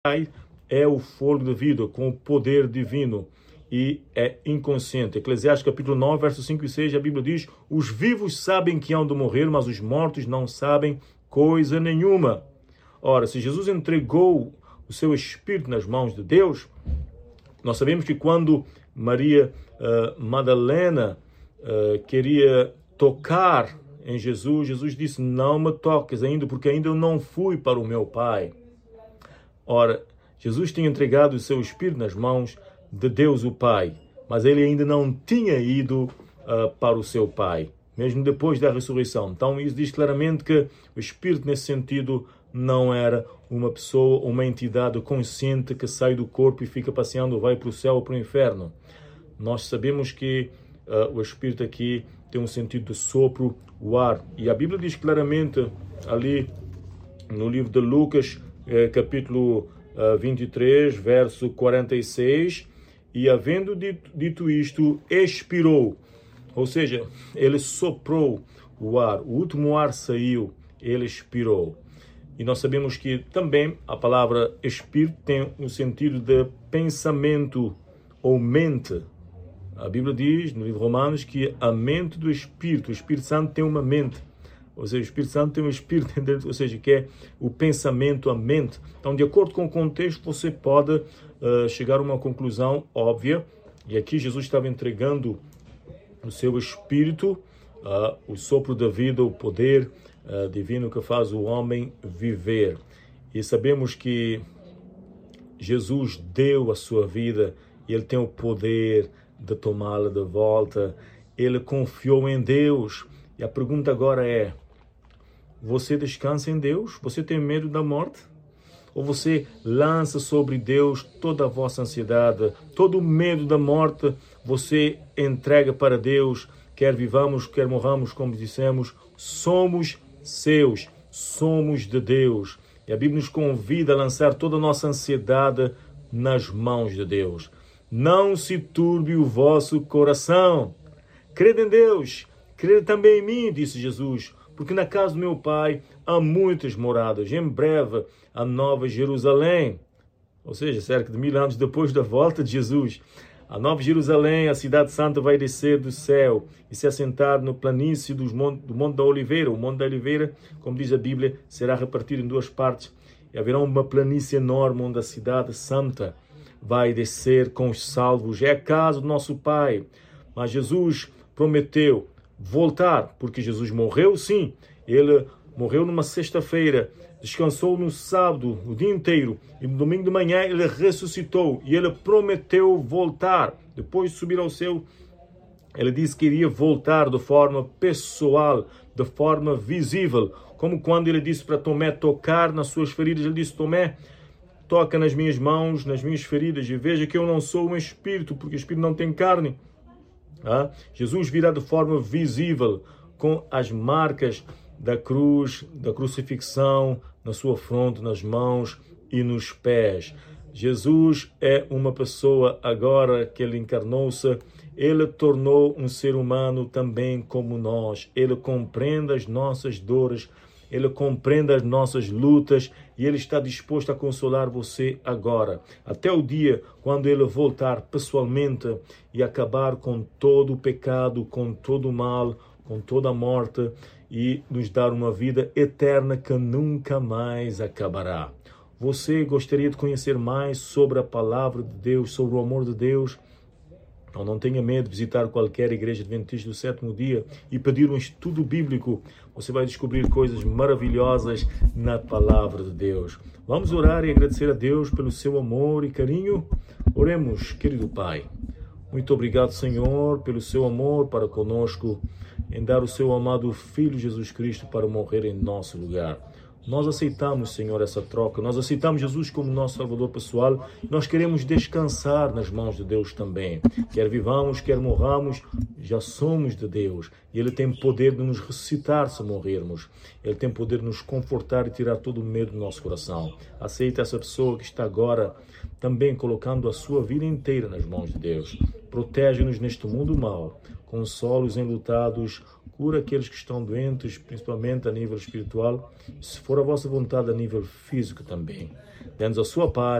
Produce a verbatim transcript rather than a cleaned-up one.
é o fôlego da vida, com o poder divino, e é inconsciente. Eclesiastes capítulo nove, versos cinco e seis, a Bíblia diz: os vivos sabem que hão de morrer, mas os mortos não sabem coisa nenhuma. Ora, se Jesus entregou o seu Espírito nas mãos de Deus, nós sabemos que quando Maria uh, Madalena uh, queria tocar em Jesus, Jesus disse: não me toques ainda, porque ainda eu não fui para o meu Pai. Ora, Jesus tinha entregado o seu Espírito nas mãos de Deus o Pai, mas ele ainda não tinha ido uh, para o seu Pai, mesmo depois da ressurreição. Então, isso diz claramente que o Espírito, nesse sentido, não era uma pessoa, uma entidade consciente que sai do corpo e fica passeando, vai para o céu ou para o inferno. Nós sabemos que uh, o Espírito aqui tem um sentido de sopro, o ar. E a Bíblia diz claramente ali no livro de Lucas, eh, capítulo uh, vinte e três, verso quarenta e seis, e havendo dito, dito isto, expirou. Ou seja, ele soprou o ar, o último ar saiu, ele expirou. E nós sabemos que também a palavra espírito tem um sentido de pensamento ou mente. A Bíblia diz, no livro de Romanos, que a mente do Espírito, o Espírito Santo tem uma mente. Ou seja, o Espírito Santo tem um Espírito dentro, ou seja, que é o pensamento, a mente. Então, de acordo com o contexto, você pode uh, chegar a uma conclusão óbvia. E aqui Jesus estava entregando o seu Espírito, uh, o sopro da vida, o poder uh, divino que faz o homem viver. E sabemos que Jesus deu a sua vida e ele tem o poder de tomá-la de volta. Ele confiou em Deus. E a pergunta agora é: você descansa em Deus? Você tem medo da morte? Ou você lança sobre Deus toda a vossa ansiedade, todo o medo da morte, você entrega para Deus, quer vivamos, quer morramos, como dissemos, somos seus, somos de Deus. E a Bíblia nos convida a lançar toda a nossa ansiedade nas mãos de Deus. Não se turbe o vosso coração. Crede em Deus, crede também em mim, disse Jesus, porque na casa do meu Pai há muitas moradas. Em breve, a Nova Jerusalém, ou seja, cerca de mil anos depois da volta de Jesus, a Nova Jerusalém, a cidade santa, vai descer do céu e se assentar no planície dos monte, do Monte da Oliveira. O Monte da Oliveira, como diz a Bíblia, será repartido em duas partes. E haverá uma planície enorme onde a cidade santa vai descer com os salvos. É a casa do nosso Pai. Mas Jesus prometeu voltar, porque Jesus morreu, sim. Ele morreu numa sexta-feira, descansou no sábado o dia inteiro e no domingo de manhã ele ressuscitou e ele prometeu voltar. Depois de subir ao céu, ele disse que iria voltar de forma pessoal, de forma visível, como quando ele disse para Tomé tocar nas suas feridas. Ele disse: Tomé, toca nas minhas mãos, nas minhas feridas e veja que eu não sou um espírito, porque o espírito não tem carne. Ah, Jesus virá de forma visível, com as marcas da cruz, da crucifixão, na sua fronte, nas mãos e nos pés. Jesus é uma pessoa, agora que ele encarnou-se, ele tornou um ser humano também como nós. Ele compreende as nossas dores, ele compreende as nossas lutas e ele está disposto a consolar você agora, até o dia quando ele voltar pessoalmente e acabar com todo o pecado, com todo o mal, com toda a morte e nos dar uma vida eterna que nunca mais acabará. Você gostaria de conhecer mais sobre a palavra de Deus, sobre o amor de Deus? Então não tenha medo de visitar qualquer igreja adventista do sétimo dia e pedir um estudo bíblico. Você vai descobrir coisas maravilhosas na palavra de Deus. Vamos orar e agradecer a Deus pelo seu amor e carinho. Oremos, querido Pai. Muito obrigado, Senhor, pelo seu amor para conosco, em dar o seu amado Filho Jesus Cristo para morrer em nosso lugar. Nós aceitamos, Senhor, essa troca. Nós aceitamos Jesus como nosso Salvador pessoal. Nós queremos descansar nas mãos de Deus também. Quer vivamos, quer morramos, já somos de Deus. E Ele tem poder de nos ressuscitar se morrermos. Ele tem poder de nos confortar e tirar todo o medo do nosso coração. Aceita essa pessoa que está agora também colocando a sua vida inteira nas mãos de Deus. Protege-nos neste mundo mau. Consola os enlutados, cura aqueles que estão doentes, principalmente a nível espiritual, se for a vossa vontade a nível físico também. dê-nos a sua paz.